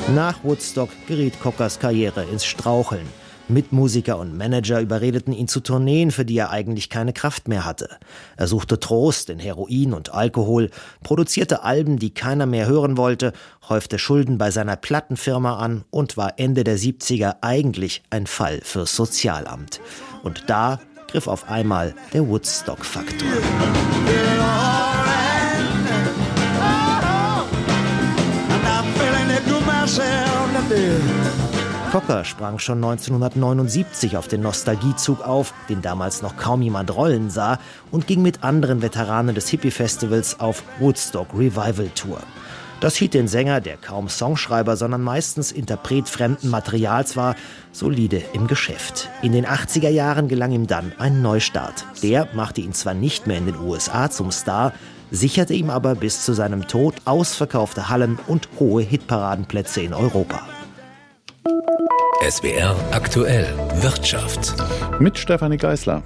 Nach Woodstock geriet Cockers Karriere ins Straucheln. Mitmusiker und Manager überredeten ihn zu Tourneen, für die er eigentlich keine Kraft mehr hatte. Er suchte Trost in Heroin und Alkohol, produzierte Alben, die keiner mehr hören wollte, häufte Schulden bei seiner Plattenfirma an und war Ende der 70er eigentlich ein Fall fürs Sozialamt. Und da griff auf einmal der Woodstock-Faktor. Cocker sprang schon 1979 auf den Nostalgiezug auf, den damals noch kaum jemand rollen sah, und ging mit anderen Veteranen des Hippie-Festivals auf Woodstock Revival Tour. Das hielt den Sänger, der kaum Songschreiber, sondern meistens Interpret fremden Materials war, solide im Geschäft. In den 80er Jahren gelang ihm dann ein Neustart. Der machte ihn zwar nicht mehr in den USA zum Star, sicherte ihm aber bis zu seinem Tod ausverkaufte Hallen und hohe Hitparadenplätze in Europa. SWR aktuell Wirtschaft. Mit Stefanie Geisler.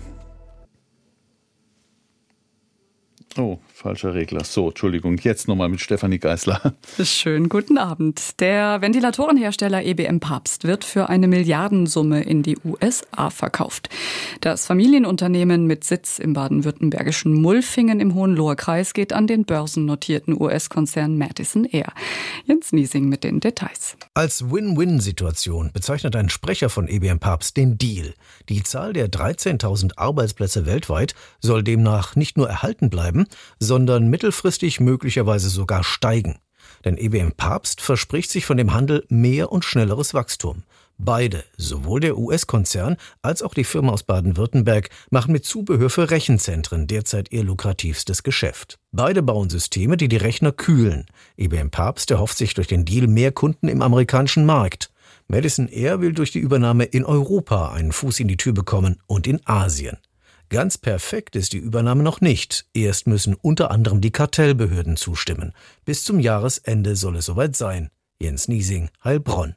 Oh, falscher Regler. So, Entschuldigung, jetzt nochmal mit Stefanie Geisler. Schönen guten Abend. Der Ventilatorenhersteller EBM Papst wird für eine Milliardensumme in die USA verkauft. Das Familienunternehmen mit Sitz im baden-württembergischen Mulfingen im Hohenlohe-Kreis geht an den börsennotierten US-Konzern Madison Air. Jens Niesing mit den Details. Als Win-Win-Situation bezeichnet ein Sprecher von EBM Papst den Deal. Die Zahl der 13.000 Arbeitsplätze weltweit soll demnach nicht nur erhalten bleiben, sondern mittelfristig möglicherweise sogar steigen. Denn EBM Papst verspricht sich von dem Handel mehr und schnelleres Wachstum. Beide, sowohl der US-Konzern als auch die Firma aus Baden-Württemberg, machen mit Zubehör für Rechenzentren derzeit ihr lukrativstes Geschäft. Beide bauen Systeme, die die Rechner kühlen. EBM Papst erhofft sich durch den Deal mehr Kunden im amerikanischen Markt. Madison Air will durch die Übernahme in Europa einen Fuß in die Tür bekommen und in Asien. Ganz perfekt ist die Übernahme noch nicht. Erst müssen unter anderem die Kartellbehörden zustimmen. Bis zum Jahresende soll es soweit sein. Jens Niesing, Heilbronn.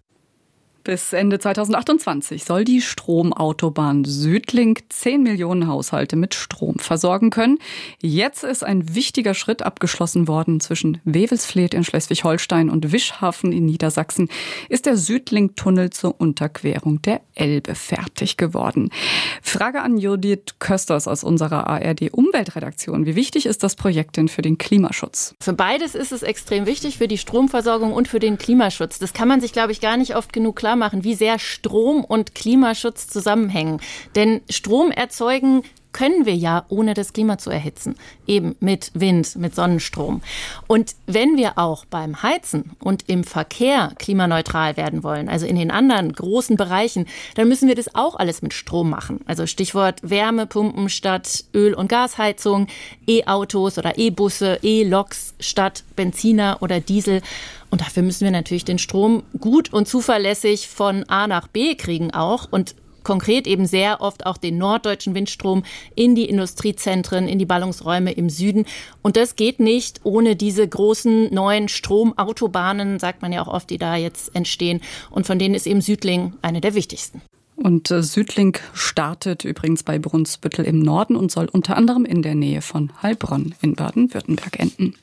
Bis Ende 2028 soll die Stromautobahn Südlink 10 Millionen Haushalte mit Strom versorgen können. Jetzt ist ein wichtiger Schritt abgeschlossen worden. Zwischen Wewelsfleth in Schleswig-Holstein und Wischhafen in Niedersachsen ist der Südlink-Tunnel zur Unterquerung der Elbe fertig geworden. Frage an Judith Kösters aus unserer ARD-Umweltredaktion. Wie wichtig ist das Projekt denn für den Klimaschutz? Für beides ist es extrem wichtig, für die Stromversorgung und für den Klimaschutz. Das kann man sich, glaube ich, gar nicht oft genug klar machen, wie sehr Strom und Klimaschutz zusammenhängen. Denn Strom erzeugen können wir ja, ohne das Klima zu erhitzen. Eben mit Wind, mit Sonnenstrom. Und wenn wir auch beim Heizen und im Verkehr klimaneutral werden wollen, also in den anderen großen Bereichen, dann müssen wir das auch alles mit Strom machen. Also Stichwort Wärmepumpen statt Öl- und Gasheizung, E-Autos oder E-Busse, E-Loks statt Benziner oder Diesel. Und dafür müssen wir natürlich den Strom gut und zuverlässig von A nach B kriegen auch und konkret eben sehr oft auch den norddeutschen Windstrom in die Industriezentren, in die Ballungsräume im Süden. Und das geht nicht ohne diese großen neuen Stromautobahnen, sagt man ja auch oft, die da jetzt entstehen. Und von denen ist eben Südlink eine der wichtigsten. Und Südlink startet übrigens bei Brunsbüttel im Norden und soll unter anderem in der Nähe von Heilbronn in Baden-Württemberg enden.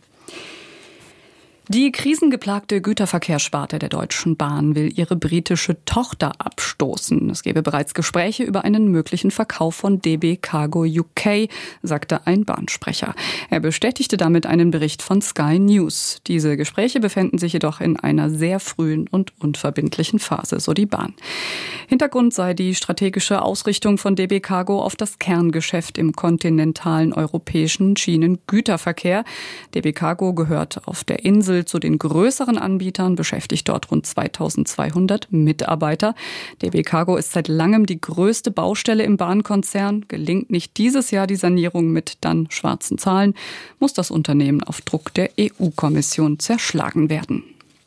Die krisengeplagte Güterverkehrssparte der Deutschen Bahn will ihre britische Tochter abstoßen. Es gebe bereits Gespräche über einen möglichen Verkauf von DB Cargo UK, sagte ein Bahnsprecher. Er bestätigte damit einen Bericht von Sky News. Diese Gespräche befänden sich jedoch in einer sehr frühen und unverbindlichen Phase, so die Bahn. Hintergrund sei die strategische Ausrichtung von DB Cargo auf das Kerngeschäft im kontinentalen europäischen Schienengüterverkehr. DB Cargo gehört auf der Insel zu den größeren Anbietern, beschäftigt dort rund 2200 Mitarbeiter. DB Cargo ist seit langem die größte Baustelle im Bahnkonzern. Gelingt nicht dieses Jahr die Sanierung mit dann schwarzen Zahlen, muss das Unternehmen auf Druck der EU-Kommission zerschlagen werden.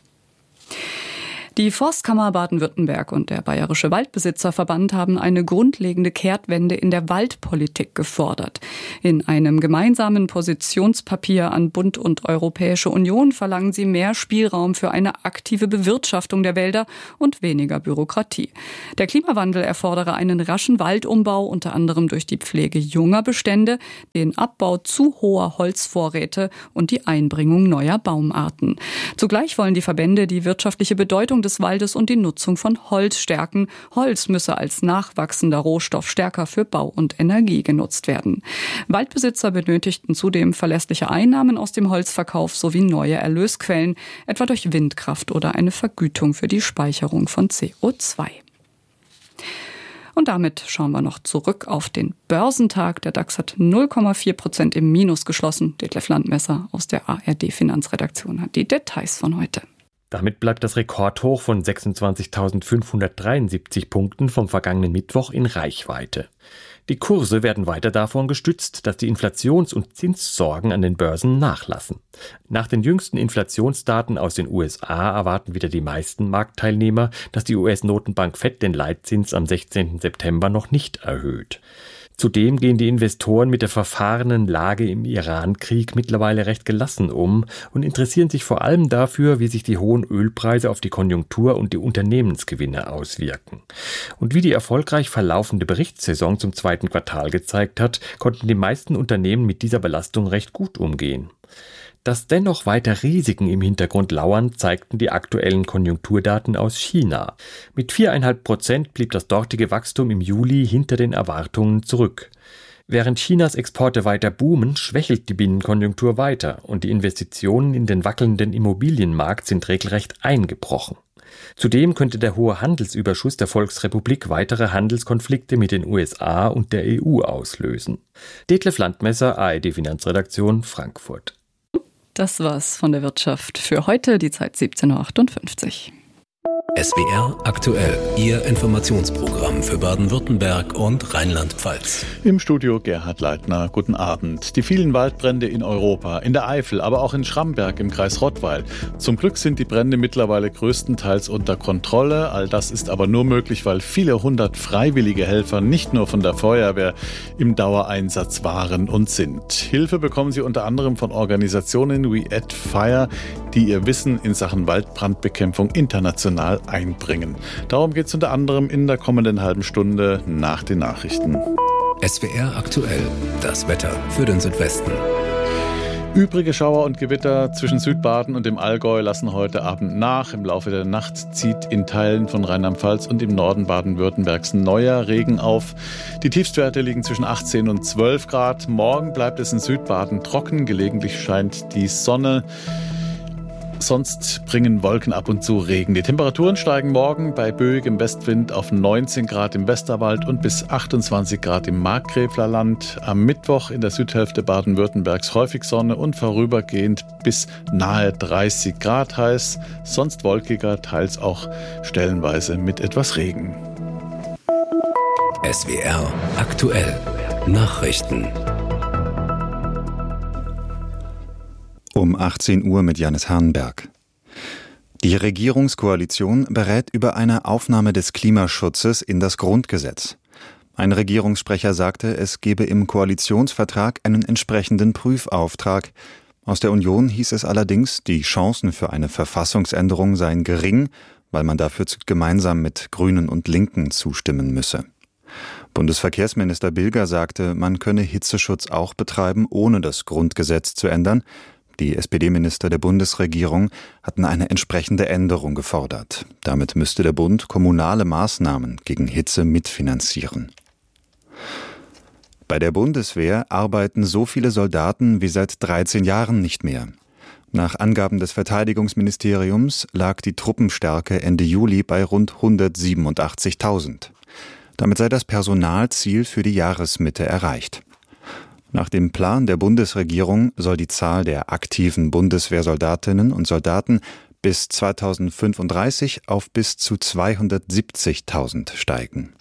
Die Forstkammer Baden-Württemberg und der Bayerische Waldbesitzerverband haben eine grundlegende Kehrtwende in der Waldpolitik gefordert. In einem gemeinsamen Positionspapier an Bund und Europäische Union verlangen sie mehr Spielraum für eine aktive Bewirtschaftung der Wälder und weniger Bürokratie. Der Klimawandel erfordere einen raschen Waldumbau, unter anderem durch die Pflege junger Bestände, den Abbau zu hoher Holzvorräte und die Einbringung neuer Baumarten. Zugleich wollen die Verbände die wirtschaftliche Bedeutung des Waldes und die Nutzung von Holz stärken. Holz müsse als nachwachsender Rohstoff stärker für Bau und Energie genutzt werden. Waldbesitzer benötigten zudem verlässliche Einnahmen aus dem Holzverkauf sowie neue Erlösquellen, etwa durch Windkraft oder eine Vergütung für die Speicherung von CO2. Und damit schauen wir noch zurück auf den Börsentag. Der DAX hat 0,4% im Minus geschlossen. Detlef Landmesser aus der ARD-Finanzredaktion hat die Details von heute. Damit bleibt das Rekordhoch von 26.573 Punkten vom vergangenen Mittwoch in Reichweite. Die Kurse werden weiter davon gestützt, dass die Inflations- und Zinssorgen an den Börsen nachlassen. Nach den jüngsten Inflationsdaten aus den USA erwarten wieder die meisten Marktteilnehmer, dass die US-Notenbank Fed den Leitzins am 16. September noch nicht erhöht. Zudem gehen die Investoren mit der verfahrenen Lage im Iran-Krieg mittlerweile recht gelassen um und interessieren sich vor allem dafür, wie sich die hohen Ölpreise auf die Konjunktur und die Unternehmensgewinne auswirken. Und wie die erfolgreich verlaufende Berichtssaison zum zweiten Quartal gezeigt hat, konnten die meisten Unternehmen mit dieser Belastung recht gut umgehen. Dass dennoch weiter Risiken im Hintergrund lauern, zeigten die aktuellen Konjunkturdaten aus China. Mit 4,5% blieb das dortige Wachstum im Juli hinter den Erwartungen zurück. Während Chinas Exporte weiter boomen, schwächelt die Binnenkonjunktur weiter und die Investitionen in den wackelnden Immobilienmarkt sind regelrecht eingebrochen. Zudem könnte der hohe Handelsüberschuss der Volksrepublik weitere Handelskonflikte mit den USA und der EU auslösen. Detlef Landmesser, ARD-Finanzredaktion, Frankfurt. Das war's von der Wirtschaft für heute, die Zeit 17.58 Uhr. SWR aktuell, Ihr Informationsprogramm für Baden-Württemberg und Rheinland-Pfalz. Im Studio Gerhard Leitner. Guten Abend. Die vielen Waldbrände in Europa, in der Eifel, aber auch in Schramberg im Kreis Rottweil. Zum Glück sind die Brände mittlerweile größtenteils unter Kontrolle. All das ist aber nur möglich, weil viele hundert freiwillige Helfer nicht nur von der Feuerwehr im Dauereinsatz waren und sind. Hilfe bekommen sie unter anderem von Organisationen wie Add Fire, die ihr Wissen in Sachen Waldbrandbekämpfung international einbringen. Darum geht es unter anderem in der kommenden halben Stunde nach den Nachrichten. SWR aktuell, das Wetter für den Südwesten. Übrige Schauer und Gewitter zwischen Südbaden und dem Allgäu lassen heute Abend nach. Im Laufe der Nacht zieht in Teilen von Rheinland-Pfalz und im Norden Baden-Württembergs neuer Regen auf. Die Tiefstwerte liegen zwischen 18 und 12 Grad. Morgen bleibt es in Südbaden trocken. Gelegentlich scheint die Sonne. Sonst bringen Wolken ab und zu Regen. Die Temperaturen steigen morgen bei böigem Westwind auf 19 Grad im Westerwald und bis 28 Grad im Markgräflerland. Am Mittwoch in der Südhälfte Baden-Württembergs häufig Sonne und vorübergehend bis nahe 30 Grad heiß. Sonst wolkiger, teils auch stellenweise mit etwas Regen. SWR aktuell, Nachrichten. Um 18 Uhr mit Janis Hahnberg. Die Regierungskoalition berät über eine Aufnahme des Klimaschutzes in das Grundgesetz. Ein Regierungssprecher sagte, es gebe im Koalitionsvertrag einen entsprechenden Prüfauftrag. Aus der Union hieß es allerdings, die Chancen für eine Verfassungsänderung seien gering, weil man dafür gemeinsam mit Grünen und Linken zustimmen müsse. Bundesverkehrsminister Bilger sagte, man könne Hitzeschutz auch betreiben, ohne das Grundgesetz zu ändern. Die SPD-Minister der Bundesregierung hatten eine entsprechende Änderung gefordert. Damit müsste der Bund kommunale Maßnahmen gegen Hitze mitfinanzieren. Bei der Bundeswehr arbeiten so viele Soldaten wie seit 13 Jahren nicht mehr. Nach Angaben des Verteidigungsministeriums lag die Truppenstärke Ende Juli bei rund 187.000. Damit sei das Personalziel für die Jahresmitte erreicht. Nach dem Plan der Bundesregierung soll die Zahl der aktiven Bundeswehrsoldatinnen und Soldaten bis 2035 auf bis zu 270.000 steigen.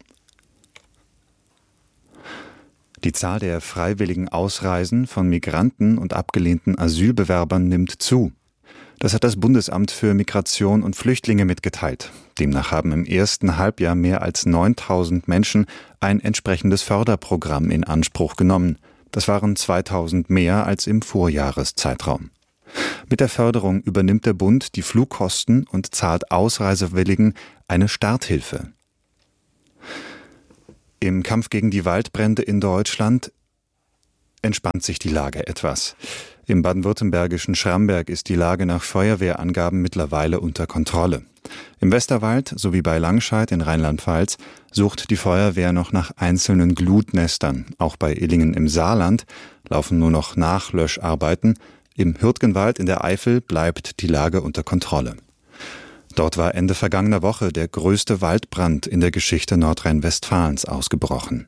Die Zahl der freiwilligen Ausreisen von Migranten und abgelehnten Asylbewerbern nimmt zu. Das hat das Bundesamt für Migration und Flüchtlinge mitgeteilt. Demnach haben im ersten Halbjahr mehr als 9.000 Menschen ein entsprechendes Förderprogramm in Anspruch genommen. Das waren 2.000 mehr als im Vorjahreszeitraum. Mit der Förderung übernimmt der Bund die Flugkosten und zahlt Ausreisewilligen eine Starthilfe. Im Kampf gegen die Waldbrände in Deutschland entspannt sich die Lage etwas. Im baden-württembergischen Schramberg ist die Lage nach Feuerwehrangaben mittlerweile unter Kontrolle. Im Westerwald sowie bei Langscheid in Rheinland-Pfalz sucht die Feuerwehr noch nach einzelnen Glutnestern. Auch bei Illingen im Saarland laufen nur noch Nachlöscharbeiten. Im Hürtgenwald in der Eifel bleibt die Lage unter Kontrolle. Dort war Ende vergangener Woche der größte Waldbrand in der Geschichte Nordrhein-Westfalens ausgebrochen.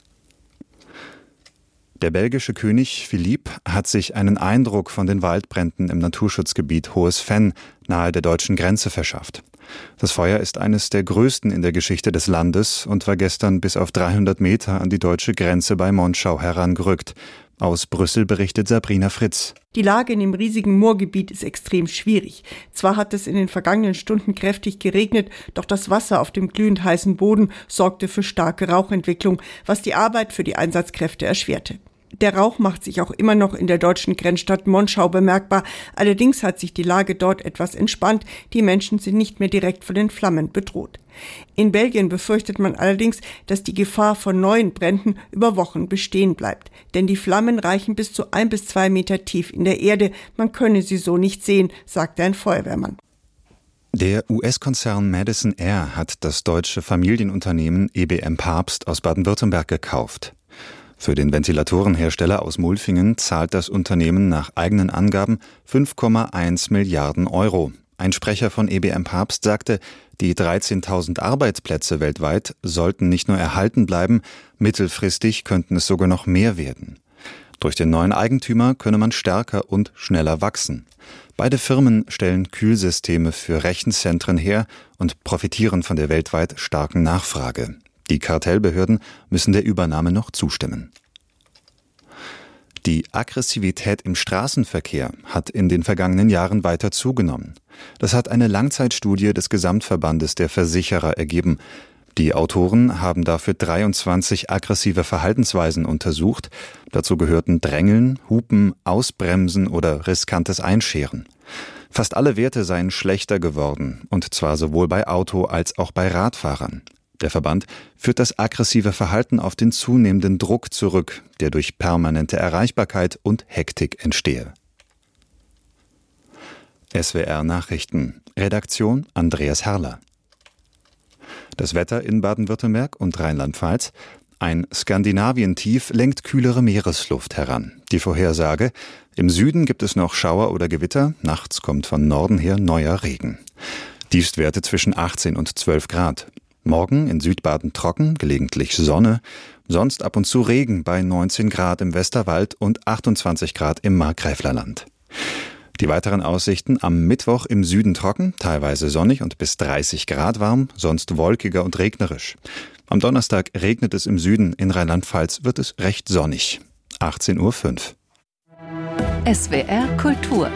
Der belgische König Philippe hat sich einen Eindruck von den Waldbränden im Naturschutzgebiet Hohes Venn nahe der deutschen Grenze verschafft. Das Feuer ist eines der größten in der Geschichte des Landes und war gestern bis auf 300 Meter an die deutsche Grenze bei Monschau herangerückt. Aus Brüssel berichtet Sabrina Fritz. Die Lage in dem riesigen Moorgebiet ist extrem schwierig. Zwar hat es in den vergangenen Stunden kräftig geregnet, doch das Wasser auf dem glühend heißen Boden sorgte für starke Rauchentwicklung, was die Arbeit für die Einsatzkräfte erschwerte. Der Rauch macht sich auch immer noch in der deutschen Grenzstadt Monschau bemerkbar. Allerdings hat sich die Lage dort etwas entspannt. Die Menschen sind nicht mehr direkt von den Flammen bedroht. In Belgien befürchtet man allerdings, dass die Gefahr von neuen Bränden über Wochen bestehen bleibt. Denn die Flammen reichen bis zu 1 bis 2 Meter tief in der Erde. Man könne sie so nicht sehen, sagte ein Feuerwehrmann. Der US-Konzern Madison Air hat das deutsche Familienunternehmen EBM Pabst aus Baden-Württemberg gekauft. Für den Ventilatorenhersteller aus Mulfingen zahlt das Unternehmen nach eigenen Angaben 5,1 Milliarden Euro. Ein Sprecher von EBM Pabst sagte, die 13.000 Arbeitsplätze weltweit sollten nicht nur erhalten bleiben, mittelfristig könnten es sogar noch mehr werden. Durch den neuen Eigentümer könne man stärker und schneller wachsen. Beide Firmen stellen Kühlsysteme für Rechenzentren her und profitieren von der weltweit starken Nachfrage. Die Kartellbehörden müssen der Übernahme noch zustimmen. Die Aggressivität im Straßenverkehr hat in den vergangenen Jahren weiter zugenommen. Das hat eine Langzeitstudie des Gesamtverbandes der Versicherer ergeben. Die Autoren haben dafür 23 aggressive Verhaltensweisen untersucht. Dazu gehörten Drängeln, Hupen, Ausbremsen oder riskantes Einscheren. Fast alle Werte seien schlechter geworden, und zwar sowohl bei Auto- als auch bei Radfahrern. Der Verband führt das aggressive Verhalten auf den zunehmenden Druck zurück, der durch permanente Erreichbarkeit und Hektik entstehe. SWR Nachrichten. Redaktion Andreas Herrler. Das Wetter in Baden-Württemberg und Rheinland-Pfalz. Ein Skandinavien-Tief lenkt kühlere Meeresluft heran. Die Vorhersage: Im Süden gibt es noch Schauer oder Gewitter, nachts kommt von Norden her neuer Regen. Tiefstwerte zwischen 18 und 12 Grad. Morgen in Südbaden trocken, gelegentlich Sonne, sonst ab und zu Regen bei 19 Grad im Westerwald und 28 Grad im Markgräflerland. Die weiteren Aussichten: am Mittwoch im Süden trocken, teilweise sonnig und bis 30 Grad warm, sonst wolkiger und regnerisch. Am Donnerstag regnet es im Süden, in Rheinland-Pfalz wird es recht sonnig. 18:05 Uhr. SWR Kultur.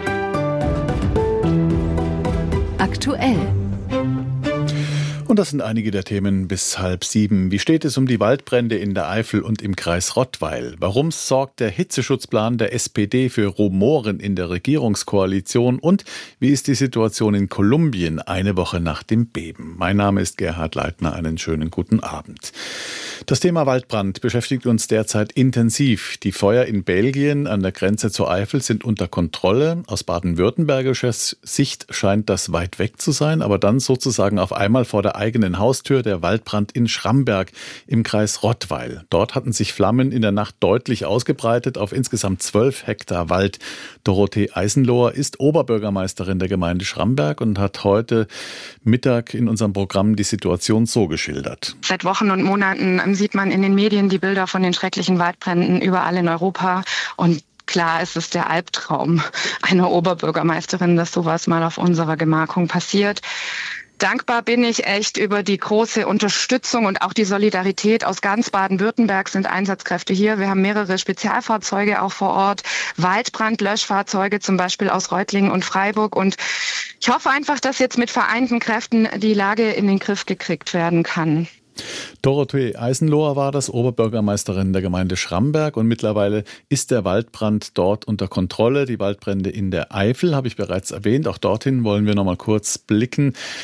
Aktuell. Und das sind einige der Themen bis 6:30. Wie steht es um die Waldbrände in der Eifel und im Kreis Rottweil? Warum sorgt der Hitzeschutzplan der SPD für Rumoren in der Regierungskoalition? Und wie ist die Situation in Kolumbien eine Woche nach dem Beben? Mein Name ist Gerhard Leitner. Einen schönen guten Abend. Das Thema Waldbrand beschäftigt uns derzeit intensiv. Die Feuer in Belgien an der Grenze zur Eifel sind unter Kontrolle. Aus baden-württembergischer Sicht scheint das weit weg zu sein, aber dann sozusagen auf einmal vor der eigenen Haustür der Waldbrand in Schramberg im Kreis Rottweil. Dort hatten sich Flammen in der Nacht deutlich ausgebreitet auf insgesamt 12 Hektar Wald. Dorothee Eisenlohr ist Oberbürgermeisterin der Gemeinde Schramberg und hat heute Mittag in unserem Programm die Situation so geschildert. Seit Wochen und Monaten sieht man in den Medien die Bilder von den schrecklichen Waldbränden überall in Europa. Und klar ist es der Albtraum einer Oberbürgermeisterin, dass sowas mal auf unserer Gemarkung passiert. Dankbar bin ich echt über die große Unterstützung und auch die Solidarität aus ganz Baden-Württemberg sind Einsatzkräfte hier. Wir haben mehrere Spezialfahrzeuge auch vor Ort, Waldbrandlöschfahrzeuge zum Beispiel aus Reutlingen und Freiburg. Und ich hoffe einfach, dass jetzt mit vereinten Kräften die Lage in den Griff gekriegt werden kann. Dorothee Eisenlohr war das, Oberbürgermeisterin der Gemeinde Schramberg, und mittlerweile ist der Waldbrand dort unter Kontrolle. Die Waldbrände in der Eifel habe ich bereits erwähnt, auch dorthin wollen wir noch mal kurz blicken.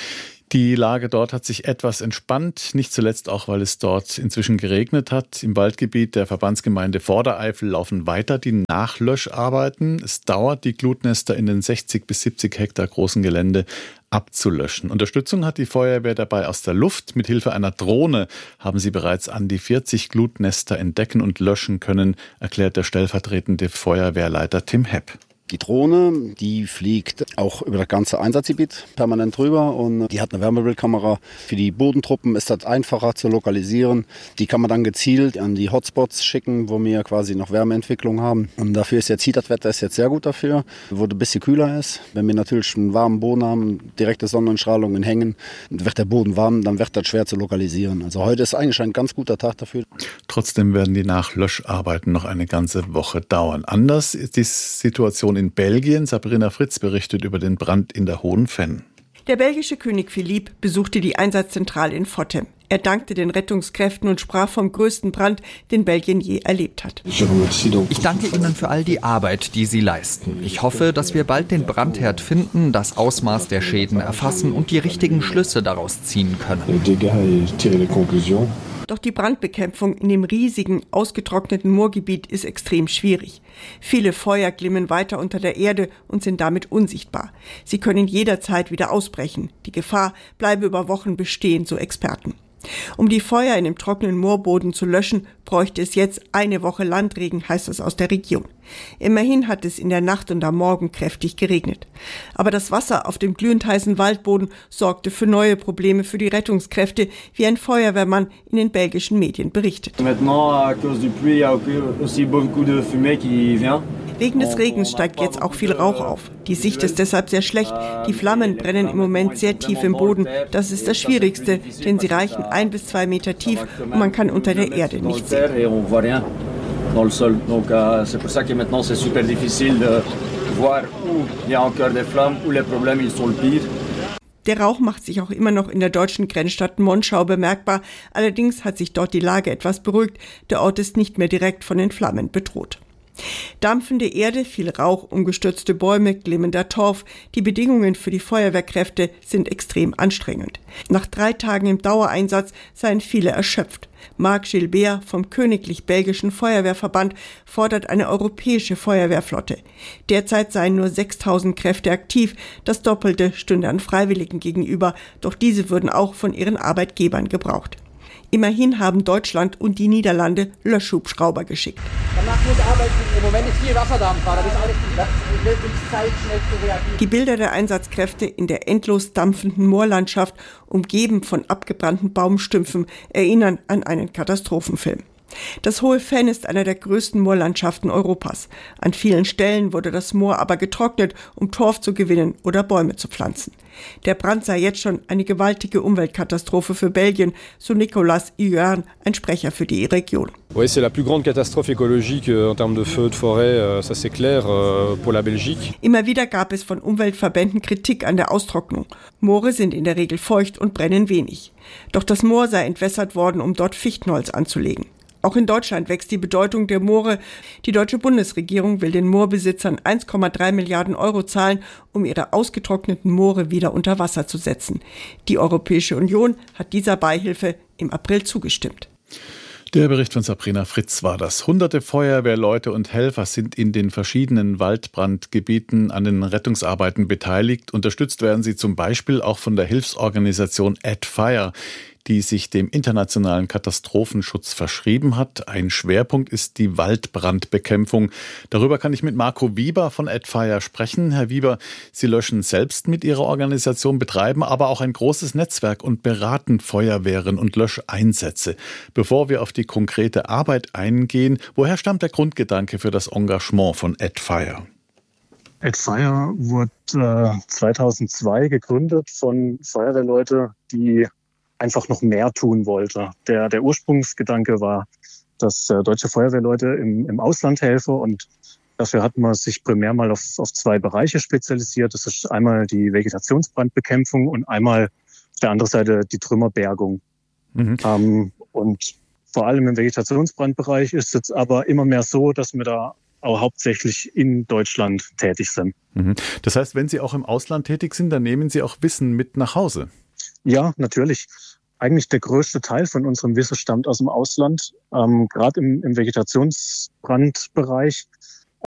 Die Lage dort hat sich etwas entspannt, nicht zuletzt auch, weil es dort inzwischen geregnet hat. Im Waldgebiet der Verbandsgemeinde Vordereifel laufen weiter die Nachlöscharbeiten. Es dauert, die Glutnester in den 60 bis 70 Hektar großen Gelände abzulöschen. Unterstützung hat die Feuerwehr dabei aus der Luft. Mit Hilfe einer Drohne haben sie bereits an die 40 Glutnester entdecken und löschen können, erklärt der stellvertretende Feuerwehrleiter Tim Hepp. Die Drohne, die fliegt auch über das ganze Einsatzgebiet permanent drüber und die hat eine Wärmebildkamera. Für die Bodentruppen ist das einfacher zu lokalisieren. Die kann man dann gezielt an die Hotspots schicken, wo wir quasi noch Wärmeentwicklung haben. Und dafür ist jetzt das Wetter ist jetzt sehr gut dafür, wo es ein bisschen kühler ist. Wenn wir natürlich einen warmen Boden haben, direkte Sonnenstrahlungen hängen, wird der Boden warm, dann wird das schwer zu lokalisieren. Also heute ist eigentlich ein ganz guter Tag dafür. Trotzdem werden die Nachlöscharbeiten noch eine ganze Woche dauern. Anders ist die Situation in Belgien. Sabrina Fritz berichtet über den Brand in der Hohen Venn. Der belgische König Philippe besuchte die Einsatzzentrale in Fottem. Er dankte den Rettungskräften und sprach vom größten Brand, den Belgien je erlebt hat. Ich danke Ihnen für all die Arbeit, die Sie leisten. Ich hoffe, dass wir bald den Brandherd finden, das Ausmaß der Schäden erfassen und die richtigen Schlüsse daraus ziehen können. Doch die Brandbekämpfung in dem riesigen, ausgetrockneten Moorgebiet ist extrem schwierig. Viele Feuer glimmen weiter unter der Erde und sind damit unsichtbar. Sie können jederzeit wieder ausbrechen. Die Gefahr bleibe über Wochen bestehen, so Experten. Um die Feuer in dem trockenen Moorboden zu löschen, bräuchte es jetzt eine Woche Landregen, heißt es aus der Region. Immerhin hat es in der Nacht und am Morgen kräftig geregnet. Aber das Wasser auf dem glühend heißen Waldboden sorgte für neue Probleme für die Rettungskräfte, wie ein Feuerwehrmann in den belgischen Medien berichtet. Wegen des Regens steigt jetzt auch viel Rauch auf. Die Sicht ist deshalb sehr schlecht. Die Flammen brennen im Moment sehr tief im Boden. Das ist das Schwierigste, denn sie reichen 1 bis 2 Meter tief und man kann unter der Erde nicht sehen. Der Rauch macht sich auch immer noch in der deutschen Grenzstadt Monschau bemerkbar. Allerdings hat sich dort die Lage etwas beruhigt. Der Ort ist nicht mehr direkt von den Flammen bedroht. Dampfende Erde, viel Rauch, umgestürzte Bäume, glimmender Torf. Die Bedingungen für die Feuerwehrkräfte sind extrem anstrengend. Nach 3 Tagen im Dauereinsatz seien viele erschöpft. Marc Gilbert vom Königlich Belgischen Feuerwehrverband fordert eine europäische Feuerwehrflotte. Derzeit seien nur 6.000 Kräfte aktiv. Das Doppelte stünde an Freiwilligen gegenüber. Doch diese würden auch von ihren Arbeitgebern gebraucht. Immerhin haben Deutschland und die Niederlande Löschhubschrauber geschickt. Danach muss arbeiten. Im Moment ist viel Wasserdampf da. Das ist alles Zeit, schnell zu reagieren. Die Bilder der Einsatzkräfte in der endlos dampfenden Moorlandschaft, umgeben von abgebrannten Baumstümpfen, erinnern an einen Katastrophenfilm. Das Hohe Venn ist einer der größten Moorlandschaften Europas. An vielen Stellen wurde das Moor aber getrocknet, um Torf zu gewinnen oder Bäume zu pflanzen. Der Brand sei jetzt schon eine gewaltige Umweltkatastrophe für Belgien, so Nicolas Huern, ein Sprecher für die Region. Oui, c'est la plus grande catastrophe écologique en termes de feux de forêt, ça c'est clair pour la Belgique. Immer wieder gab es von Umweltverbänden Kritik an der Austrocknung. Moore sind in der Regel feucht und brennen wenig. Doch das Moor sei entwässert worden, um dort Fichtenholz anzulegen. Auch in Deutschland wächst die Bedeutung der Moore. Die deutsche Bundesregierung will den Moorbesitzern 1,3 Milliarden Euro zahlen, um ihre ausgetrockneten Moore wieder unter Wasser zu setzen. Die Europäische Union hat dieser Beihilfe im April zugestimmt. Der Bericht von Sabrina Fritz war das. Hunderte Feuerwehrleute und Helfer sind in den verschiedenen Waldbrandgebieten an den Rettungsarbeiten beteiligt. Unterstützt werden sie zum Beispiel auch von der Hilfsorganisation AdFire, die sich dem internationalen Katastrophenschutz verschrieben hat. Ein Schwerpunkt ist die Waldbrandbekämpfung. Darüber kann ich mit Marco Wieber von AdFire sprechen. Herr Wieber, Sie löschen selbst mit Ihrer Organisation, betreiben aber auch ein großes Netzwerk und beraten Feuerwehren und Löscheinsätze. Bevor wir auf die konkrete Arbeit eingehen, woher stammt der Grundgedanke für das Engagement von AdFire? AdFire wurde 2002 gegründet von Feuerwehrleuten, die einfach noch mehr tun wollte. Der Ursprungsgedanke war, dass deutsche Feuerwehrleute im Ausland helfen und dafür hat man sich primär mal auf 2 Bereiche spezialisiert. Das ist einmal die Vegetationsbrandbekämpfung und einmal auf der anderen Seite die Trümmerbergung. Und vor allem im Vegetationsbrandbereich ist es aber immer mehr so, dass wir da auch hauptsächlich in Deutschland tätig sind. Das heißt, wenn Sie auch im Ausland tätig sind, dann nehmen Sie auch Wissen mit nach Hause? Ja, natürlich. Eigentlich der größte Teil von unserem Wissen stammt aus dem Ausland, gerade im Vegetationsbrandbereich.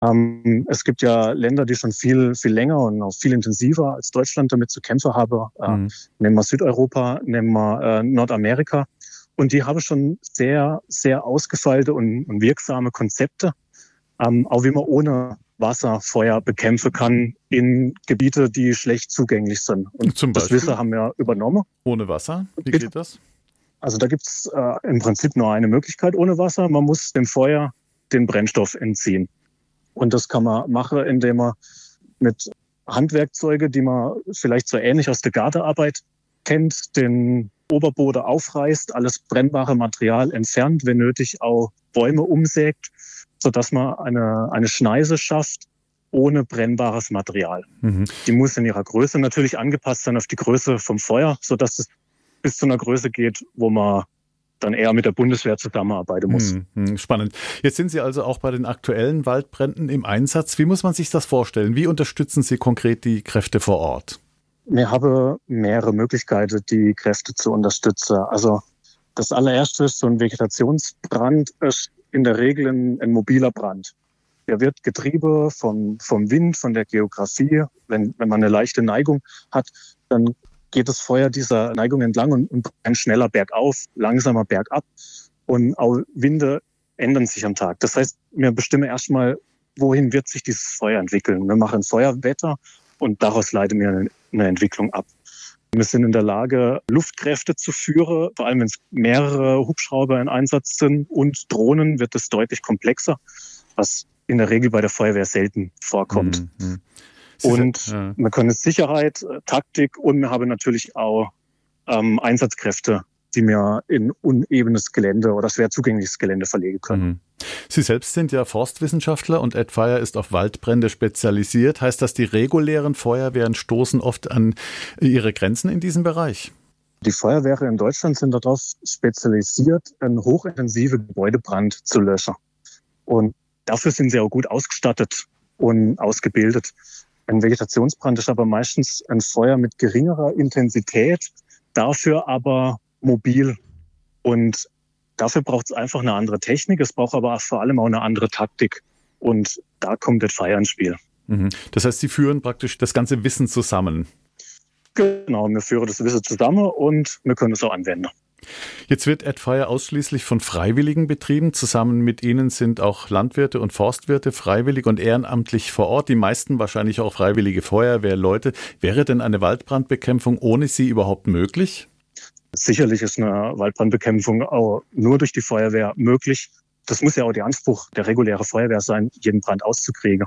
Es gibt ja Länder, die schon viel, viel länger und auch viel intensiver als Deutschland damit zu kämpfen haben. Nehmen wir Südeuropa, nehmen wir Nordamerika. Und die haben schon sehr, sehr ausgefeilte und wirksame Konzepte, auch wie man ohne Wasser Feuer bekämpfen kann in Gebiete, die schlecht zugänglich sind. Und zum Beispiel? Das Wissen haben wir übernommen. Ohne Wasser? Wie geht das? Also da gibt es im Prinzip nur eine Möglichkeit ohne Wasser. Man muss dem Feuer den Brennstoff entziehen. Und das kann man machen, indem man mit Handwerkzeugen, die man vielleicht so ähnlich aus der Gartenarbeit kennt, den Oberboden aufreißt, alles brennbare Material entfernt, wenn nötig auch Bäume umsägt, sodass man eine Schneise schafft ohne brennbares Material. Die muss in ihrer Größe natürlich angepasst sein auf die Größe vom Feuer, sodass es bis zu einer Größe geht, wo man dann eher mit der Bundeswehr zusammenarbeiten muss. Spannend. Jetzt sind Sie also auch bei den aktuellen Waldbränden im Einsatz. Wie muss man sich das vorstellen? Wie unterstützen Sie konkret die Kräfte vor Ort? Wir haben mehrere Möglichkeiten, die Kräfte zu unterstützen. Also das allererste ist, so ein Vegetationsbrand ist in der Regel ein mobiler Brand. Der wird getrieben vom Wind, von der Geografie. Wenn man eine leichte Neigung hat, dann geht das Feuer dieser Neigung entlang und brennt schneller bergauf, langsamer bergab. Und auch Winde ändern sich am Tag. Das heißt, wir bestimmen erstmal, wohin wird sich dieses Feuer entwickeln. Wir machen Feuerwetter und daraus leiten wir eine Entwicklung ab. Wir sind in der Lage, Luftkräfte zu führen. Vor allem, wenn es mehrere Hubschrauber in Einsatz sind und Drohnen, wird es deutlich komplexer, was in der Regel bei der Feuerwehr selten vorkommt. Und wir können Sicherheit, Taktik und wir haben natürlich auch Einsatzkräfte, die wir in unebenes Gelände oder schwer zugängliches Gelände verlegen können. Sie selbst sind ja Forstwissenschaftler und AdFire ist auf Waldbrände spezialisiert. Heißt das, die regulären Feuerwehren stoßen oft an ihre Grenzen in diesem Bereich? Die Feuerwehren in Deutschland sind darauf spezialisiert, einen hochintensiven Gebäudebrand zu löschen. Und dafür sind sie auch gut ausgestattet und ausgebildet. Ein Vegetationsbrand ist aber meistens ein Feuer mit geringerer Intensität, dafür aber mobil. Und dafür braucht es einfach eine andere Technik. Es braucht aber vor allem auch eine andere Taktik. Und da kommt AdFire ins Spiel. Das heißt, Sie führen praktisch das ganze Wissen zusammen. Genau, wir führen das Wissen zusammen und wir können es auch anwenden. Jetzt wird AdFire ausschließlich von Freiwilligen betrieben. Zusammen mit Ihnen sind auch Landwirte und Forstwirte freiwillig und ehrenamtlich vor Ort. Die meisten wahrscheinlich auch freiwillige Feuerwehrleute. Wäre denn eine Waldbrandbekämpfung ohne Sie überhaupt möglich? Sicherlich ist eine Waldbrandbekämpfung auch nur durch die Feuerwehr möglich. Das muss ja auch der Anspruch der regulären Feuerwehr sein, jeden Brand auszukriegen.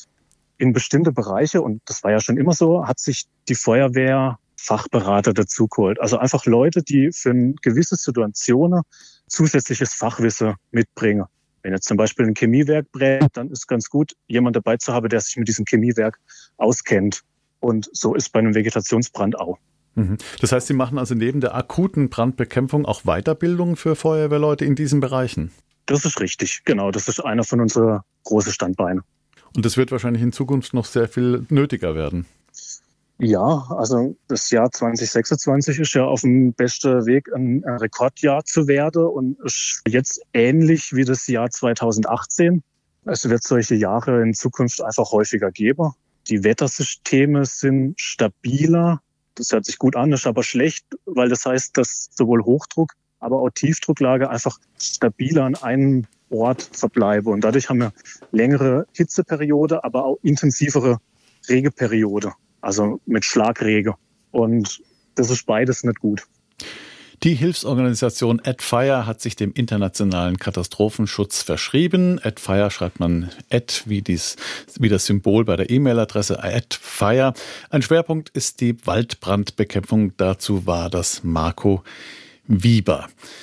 In bestimmte Bereiche, und das war ja schon immer so, hat sich die Feuerwehr Fachberater dazugeholt. Also einfach Leute, die für eine gewisse Situation zusätzliches Fachwissen mitbringen. Wenn jetzt zum Beispiel ein Chemiewerk brennt, dann ist ganz gut, jemand dabei zu haben, der sich mit diesem Chemiewerk auskennt. Und so ist bei einem Vegetationsbrand auch. Das heißt, Sie machen also neben der akuten Brandbekämpfung auch Weiterbildung für Feuerwehrleute in diesen Bereichen? Das ist richtig, genau. Das ist einer von unseren großen Standbeinen. Und das wird wahrscheinlich in Zukunft noch sehr viel nötiger werden. Ja, also das Jahr 2026 ist ja auf dem besten Weg, ein Rekordjahr zu werden und ist jetzt ähnlich wie das Jahr 2018. Es wird solche Jahre in Zukunft einfach häufiger geben. Die Wettersysteme sind stabiler. Das hört sich gut an, ist aber schlecht, weil das heißt, dass sowohl Hochdruck, aber auch Tiefdrucklage einfach stabiler an einem Ort verbleiben. Und dadurch haben wir längere Hitzeperiode, aber auch intensivere Regeperiode. Also mit Schlagregen. Und das ist beides nicht gut. Die Hilfsorganisation AdFire hat sich dem internationalen Katastrophenschutz verschrieben. AdFire schreibt man wie das Symbol bei der E-Mail-Adresse AdFire. Ein Schwerpunkt ist die Waldbrandbekämpfung. Dazu war das Marco Wieber.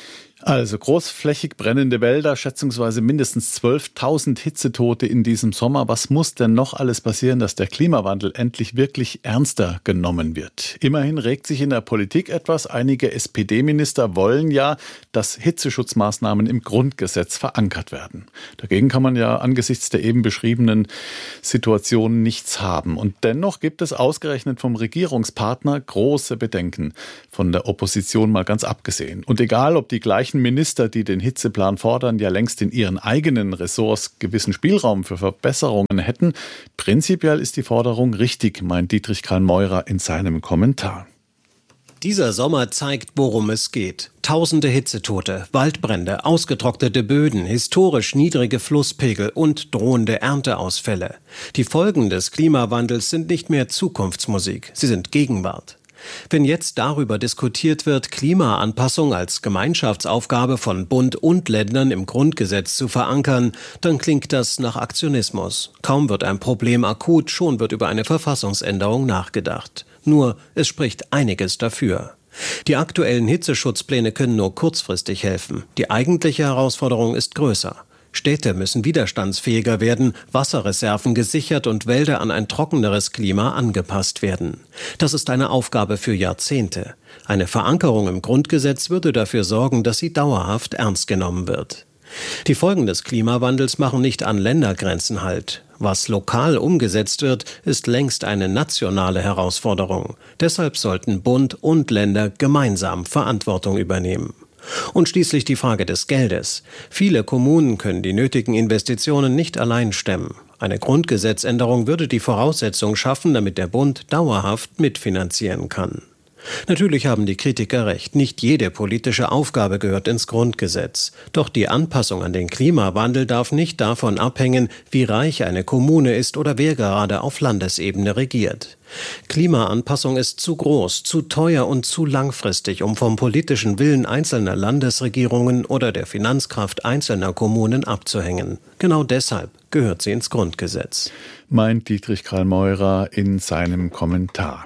Also großflächig brennende Wälder, schätzungsweise mindestens 12.000 Hitzetote in diesem Sommer. Was muss denn noch alles passieren, dass der Klimawandel endlich wirklich ernster genommen wird? Immerhin regt sich in der Politik etwas. Einige SPD-Minister wollen ja, dass Hitzeschutzmaßnahmen im Grundgesetz verankert werden. Dagegen kann man ja angesichts der eben beschriebenen Situation nichts haben. Und dennoch gibt es ausgerechnet vom Regierungspartner große Bedenken. Von der Opposition mal ganz abgesehen. Und egal, ob die gleichen Minister, die den Hitzeplan fordern, ja längst in ihren eigenen Ressorts gewissen Spielraum für Verbesserungen hätten. Prinzipiell ist die Forderung richtig, meint Dietrich Karl-Meurer in seinem Kommentar. Dieser Sommer zeigt, worum es geht. Tausende Hitzetote, Waldbrände, ausgetrocknete Böden, historisch niedrige Flusspegel und drohende Ernteausfälle. Die Folgen des Klimawandels sind nicht mehr Zukunftsmusik, sie sind Gegenwart. Wenn jetzt darüber diskutiert wird, Klimaanpassung als Gemeinschaftsaufgabe von Bund und Ländern im Grundgesetz zu verankern, dann klingt das nach Aktionismus. Kaum wird ein Problem akut, schon wird über eine Verfassungsänderung nachgedacht. Nur, es spricht einiges dafür. Die aktuellen Hitzeschutzpläne können nur kurzfristig helfen. Die eigentliche Herausforderung ist größer. Städte müssen widerstandsfähiger werden, Wasserreserven gesichert und Wälder an ein trockeneres Klima angepasst werden. Das ist eine Aufgabe für Jahrzehnte. Eine Verankerung im Grundgesetz würde dafür sorgen, dass sie dauerhaft ernst genommen wird. Die Folgen des Klimawandels machen nicht an Ländergrenzen Halt. Was lokal umgesetzt wird, ist längst eine nationale Herausforderung. Deshalb sollten Bund und Länder gemeinsam Verantwortung übernehmen. Und schließlich die Frage des Geldes. Viele Kommunen können die nötigen Investitionen nicht allein stemmen. Eine Grundgesetzänderung würde die Voraussetzung schaffen, damit der Bund dauerhaft mitfinanzieren kann. Natürlich haben die Kritiker recht, nicht jede politische Aufgabe gehört ins Grundgesetz. Doch die Anpassung an den Klimawandel darf nicht davon abhängen, wie reich eine Kommune ist oder wer gerade auf Landesebene regiert. Klimaanpassung ist zu groß, zu teuer und zu langfristig, um vom politischen Willen einzelner Landesregierungen oder der Finanzkraft einzelner Kommunen abzuhängen. Genau deshalb gehört sie ins Grundgesetz. Meint Dietrich Karl-Meurer in seinem Kommentar.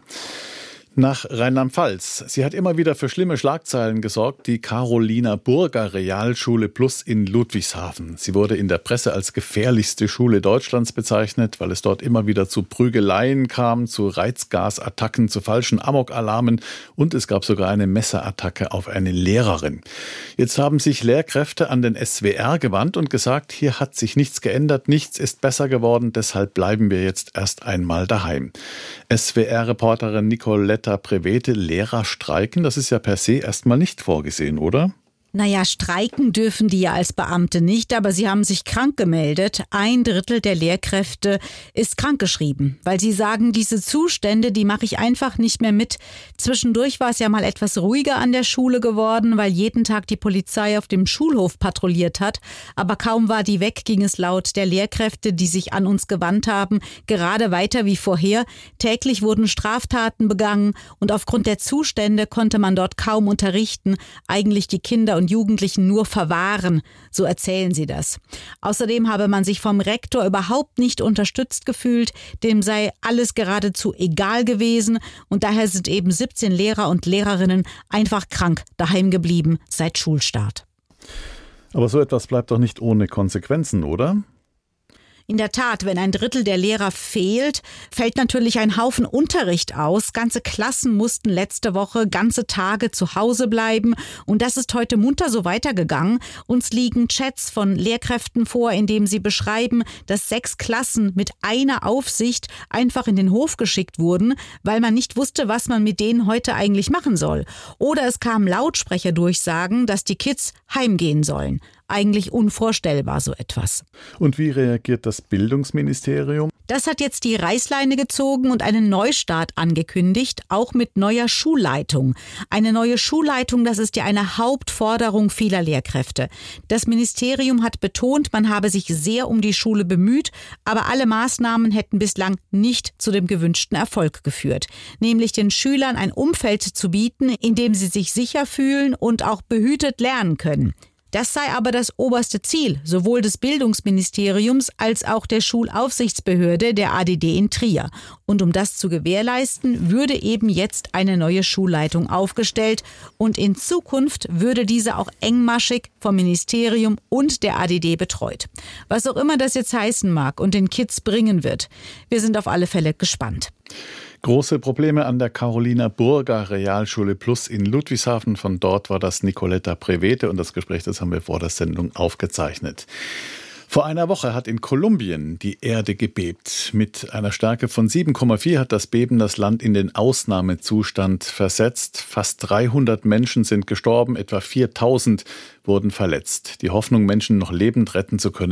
Nach Rheinland-Pfalz. Sie hat immer wieder für schlimme Schlagzeilen gesorgt, die Carolina Burger Realschule Plus in Ludwigshafen. Sie wurde in der Presse als gefährlichste Schule Deutschlands bezeichnet, weil es dort immer wieder zu Prügeleien kam, zu Reizgasattacken, zu falschen Amokalarmen und es gab sogar eine Messerattacke auf eine Lehrerin. Jetzt haben sich Lehrkräfte an den SWR gewandt und gesagt, hier hat sich nichts geändert, nichts ist besser geworden, deshalb bleiben wir jetzt erst einmal daheim. SWR-Reporterin Nicoletta Prevete, Lehrer streiken, das ist ja per se erstmal nicht vorgesehen, oder? Naja, streiken dürfen die ja als Beamte nicht, aber sie haben sich krank gemeldet. 1/3 der Lehrkräfte ist krankgeschrieben, weil sie sagen, diese Zustände, die mache ich einfach nicht mehr mit. Zwischendurch war es ja mal etwas ruhiger an der Schule geworden, weil jeden Tag die Polizei auf dem Schulhof patrouilliert hat. Aber kaum war die weg, ging es laut der Lehrkräfte, die sich an uns gewandt haben, gerade weiter wie vorher. Täglich wurden Straftaten begangen und aufgrund der Zustände konnte man dort kaum unterrichten. Eigentlich die Kinder und Jugendlichen nur verwahren, so erzählen sie das. Außerdem habe man sich vom Rektor überhaupt nicht unterstützt gefühlt, dem sei alles geradezu egal gewesen und daher sind eben 17 Lehrer und Lehrerinnen einfach krank daheim geblieben seit Schulstart. Aber so etwas bleibt doch nicht ohne Konsequenzen, oder? In der Tat, wenn 1/3 der Lehrer fehlt, fällt natürlich ein Haufen Unterricht aus. Ganze Klassen mussten letzte Woche ganze Tage zu Hause bleiben und das ist heute munter so weitergegangen. Uns liegen Chats von Lehrkräften vor, in dem sie beschreiben, dass 6 Klassen mit einer Aufsicht einfach in den Hof geschickt wurden, weil man nicht wusste, was man mit denen heute eigentlich machen soll. Oder es kamen Lautsprecherdurchsagen, dass die Kids heimgehen sollen. Eigentlich unvorstellbar, so etwas. Und wie reagiert das Bildungsministerium? Das hat jetzt die Reißleine gezogen und einen Neustart angekündigt, auch mit neuer Schulleitung. Eine neue Schulleitung, das ist ja eine Hauptforderung vieler Lehrkräfte. Das Ministerium hat betont, man habe sich sehr um die Schule bemüht, aber alle Maßnahmen hätten bislang nicht zu dem gewünschten Erfolg geführt. Nämlich den Schülern ein Umfeld zu bieten, in dem sie sich sicher fühlen und auch behütet lernen können. Das sei aber das oberste Ziel, sowohl des Bildungsministeriums als auch der Schulaufsichtsbehörde der ADD in Trier. Und um das zu gewährleisten, würde eben jetzt eine neue Schulleitung aufgestellt. Und in Zukunft würde diese auch engmaschig vom Ministerium und der ADD betreut. Was auch immer das jetzt heißen mag und den Kids bringen wird. Wir sind auf alle Fälle gespannt. Große Probleme an der Carolina Burger Realschule Plus in Ludwigshafen. Von dort war das Nicoletta Prevete und das Gespräch, das haben wir vor der Sendung aufgezeichnet. Vor einer Woche hat in Kolumbien die Erde gebebt. Mit einer Stärke von 7,4 hat das Beben das Land in den Ausnahmezustand versetzt. Fast 300 Menschen sind gestorben, etwa 4.000 wurden verletzt. Die Hoffnung, Menschen noch lebend retten zu können,